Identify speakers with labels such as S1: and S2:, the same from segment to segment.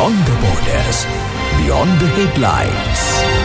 S1: Beyond the borders, beyond the headlines.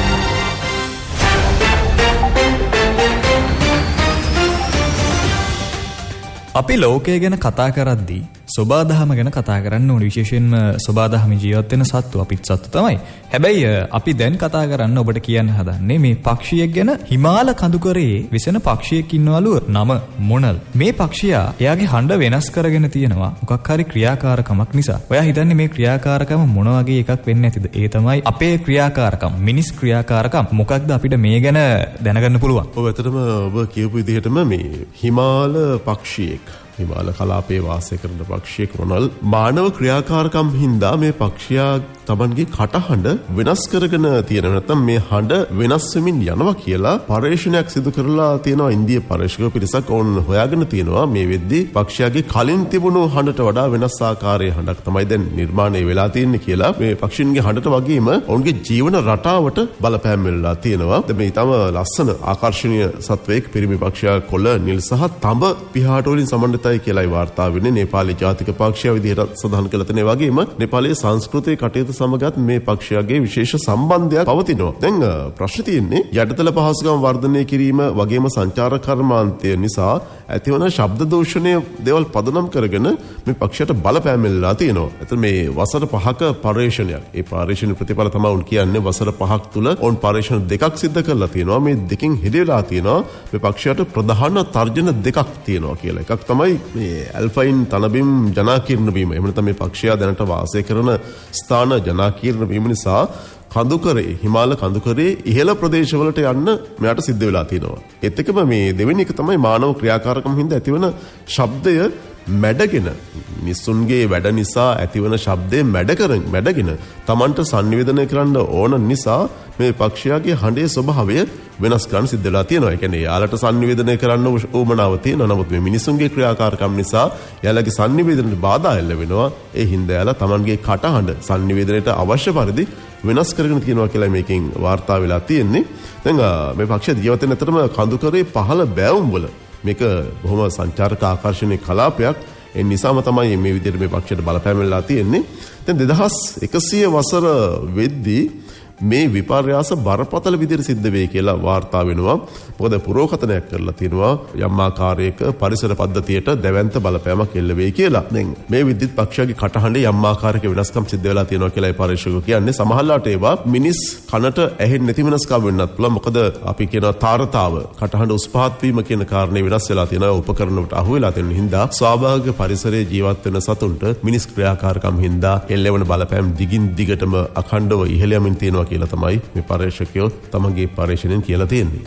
S1: අපි ලෝකය ගැන කතා කරද්දී සබාදහම ගැන කතා කරන්න ඕනේ. විශේෂයෙන්ම සබාදහම ජීවත් වෙන සත්තු අපිත් සත්තු තමයි. හැබැයි අපි දැන් කතා කරන්න ඔබට කියන්න හදන්නේ මේ පක්ෂියෙක් ගැන. හිමාල කඳුකරේ වෙසෙන පක්ෂියෙක් ඉන්නවලු නම මොනල්. මේ පක්ෂියා එයාගේ හඬ වෙනස් කරගෙන තියෙනවා මොකක් හරි ක්‍රියාකාරකමක් නිසා. ඔයා හිතන්නේ මේ ක්‍රියාකාරකම මොන වගේ එකක් වෙන්නේ නැතිද? ඒ තමයි අපේ ක්‍රියාකාරකම්, මිනිස් ක්‍රියාකාරකම්. මොකක්ද අපිට මේ ගැන දැනගන්න පුළුවන්?
S2: ඔව්, ඇත්තටම ඔබ කියපු විදිහටම මේ හිමාල පක්ෂියෙක්, හිමාල කලාපයේ වාසය කරන පක්ෂියෙක් මොනල් මානව ක්‍රියාකාරකම් හින්දා මේ පක්ෂියා තමන්ගේ කටහඬ වෙනස් කරගෙන තියෙන, නැත්නම් මේ හඬ වෙනස් වෙමින් යනවා කියලා පරීක්ෂණයක් සිදු කරලා තියෙනවා. ඉන්දියා පරීක්ෂක පිරිසක් ඕන් හොයාගෙන තියෙනවා. මේ වෙද්දී පක්ෂියාගේ කලින් තිබුණු හඬට වඩා වෙනස් ආකාරයේ හඬක් තමයි දැන් නිර්මාණය වෙලා තියෙන්නේ කියලා. මේ පක්ෂීන්ගේ හඬට වගේම ඔවුන්ගේ ජීවන රටාවට බලපෑම් වෙලා තියෙනවා. මේ ඊටම ලස්සන ආකර්ෂණීය සත්වයක් පිරිමි පක්ෂියා කොළ, නිල් සහ තඹ පිහාට වලින් සමන්විතයි කියලායි වාර්තා වෙන්නේ. නේපාලී ජාතික පක්ෂියා විදිහට සඳහන් කළ තැන වගේම නේපාලයේ සංස්කෘතික කටයුතු සමගත් මේ පක්ෂියාගේ විශේෂ සම්බන්ධයක් පවතිනවා. දැන් ප්‍රශ්න තියෙන්නේ යටිතල පහසුකම් වර්ධනය කිරීම වගේම සංචාර කර්මාන්තය නිසා ඇතිවන ශබ්ද දූෂණය දේවල් පදනම් කරගෙන මේ පක්ෂියට බලපෑම් වෙලා තියෙනවා. එතන මේ වසර 5ක පරීක්ෂණයක්. ඒ පරීක්ෂණ ප්‍රතිඵල තමයි උන් කියන්නේ වසර 5ක් තුල උන් පරීක්ෂණ දෙකක් සිදු කරලා තියෙනවා. මේ දෙකෙන් හෙළිලා තියෙනවා මේ පක්ෂියට ප්‍රධාන තර්ජන දෙකක් තියෙනවා කියලා. එකක් තමයි මේ ඇල්ෆයින් තනබිම් ජනාකීර්ණ වීම. එහෙම නැත්නම් මේ පක්ෂියා දැනට වාසය කරන ස්ථාන ජනාකීර්ණ වීම නිසා කඳුකරේ, හිමාල කඳුකරේ ඉහළ ප්‍රදේශවලට යන්න මෙයාට සිද්ධ වෙලා තියෙනවා. ඒත් එක්කම මේ දෙවෙනි එක තමයි මානව ක්‍රියාකාරකම් හින්දා ඇතිවන ශබ්දය මැඩගෙන, මිනිසුන්ගේ වැඩ නිසා ඇතිවන ශබ්දය මැඩගෙන Tamanට සංනිවේදනය කරන්න ඕන නිසා මේ පක්ෂියාගේ හඬේ ස්වභාවය වෙනස් කරන්න සිද්ධ වෙලා තියෙනවා. ඒ කියන්නේ යාලට සංනිවේදනය කරන්න උවමනාව තියෙනවා. නමුත් මේ මිනිසුන්ගේ ක්‍රියාකාරකම් නිසා යාලගේ සංනිවේදනයට බාධා එල්ල වෙනවා. ඒ හින්දා යාලා Tamanගේ කටහඬ සංනිවේදනයට අවශ්‍ය පරිදි වෙනස් කරගෙන තියෙනවා කියලා මේකෙන් වාර්තා වෙලා තියෙන්නේ. දැන් මේ පක්ෂිය ජීවත් වෙන අතරම කඳුකරේ පහළ බෑවුම් වල මේක බොහොම සංචාරක ආකර්ෂණීය කලාපයක්. ඒ නිසාම තමයි මේ විදිහට මේ පක්ෂයට බලපෑම් වෙලා තියෙන්නේ. දැන් 2100 වසර වෙද්දී මේ විපර්යාස බරපතල විදිහට සිද්ධ වෙයි කියලා වාර්තා වෙනවා. මොකද පුරෝකථනයක් කරලා තියෙනවා යම් ආකාරයක පරිසර පද්ධතියට දැවැන්ත බලපෑමක් එල්ල වෙයි කියලා. දැන් මේ විද්‍යුත් පක්ෂියාගේ කටහඬේ යම් ආකාරයක වෙනස්කම් සිද්ධ වෙලා තියෙනවා කියලා ඒ පරීක්ෂකයෝ කියන්නේ. සමහරවිට ඒවා මිනිස් කනට ඇහෙන්නේ නැති වෙනස්කම් වෙන්නත් පුළුවන්. මොකද අපි කියන තාරතාව, කටහඬ උස් පහත් වීම කියන කාරණේ වෙනස් වෙලා තියෙනවා. උපකරණ වලට අහු වෙලා තියෙන හින්දා ස්වාභාවික පරිසරයේ ජීවත් වෙන සතුන්ට මිනිස් ක්‍රියාකාරකම් හින්දා එල්ලවන බලපෑම් දිගින් දිගටම අඛණ්ඩව ඉහළ යමින් තියෙනවා කියලා තමයි මේ පරීක්ෂකයෝ තමන්ගේ පරීක්ෂණයෙන් කියලා තියෙන්නේ.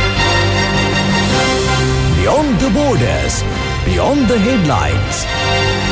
S1: Beyond the borders, beyond the headlines.